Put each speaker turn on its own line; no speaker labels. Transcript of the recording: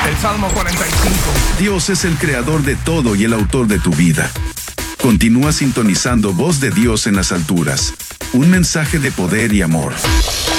El Salmo 45.
Dios es el creador de todo y el autor de tu vida. Continúa sintonizando Voz de Dios en las alturas. Un mensaje de poder y amor.